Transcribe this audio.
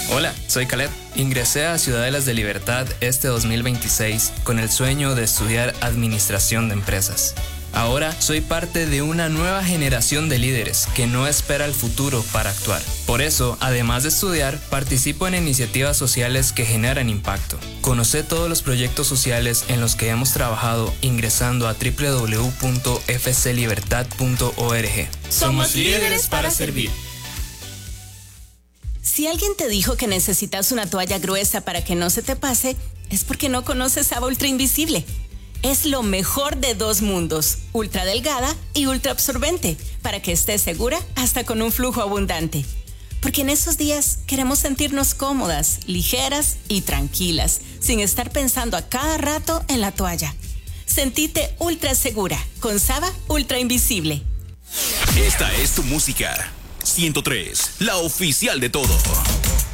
Hola, soy Caleb. Ingresé a Ciudadelas de Libertad este 2026 con el sueño de estudiar Administración de Empresas. Ahora soy parte de una nueva generación de líderes que no espera el futuro para actuar. Por eso, además de estudiar, participo en iniciativas sociales que generan impacto. Conoce todos los proyectos sociales en los que hemos trabajado ingresando a www.fclibertad.org. Somos líderes para servir. Si alguien te dijo que necesitas una toalla gruesa para que no se te pase, es porque no conoces Ava Ultra Invisible. Es lo mejor de dos mundos, ultra delgada y ultra absorbente, para que estés segura hasta con un flujo abundante. Porque en esos días queremos sentirnos cómodas, ligeras y tranquilas, sin estar pensando a cada rato en la toalla. Sentite ultra segura con Saba Ultra Invisible. Esta es tu música. 103, la oficial de todo.